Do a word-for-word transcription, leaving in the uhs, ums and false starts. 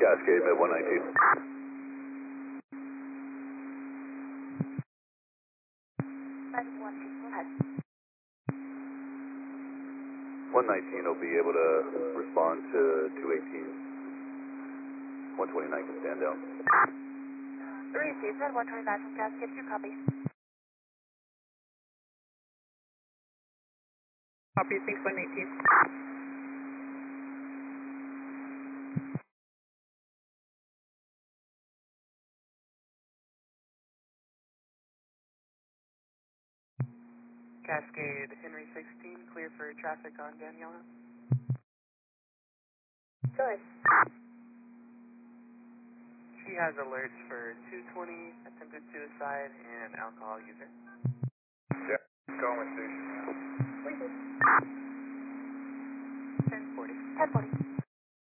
Cascade, mid one nineteen. one nineteen will be able to respond to two eighteen. one twenty-nine can stand down. Received at one twenty-nine from Cascade, two copy. Copy, six one eighteen. Cascade, Henry sixteen, clear for traffic on Daniela. Good. She has alerts for two twenty, attempted suicide, and alcohol user. Yeah, going station now. Received. ten forty. ten forty.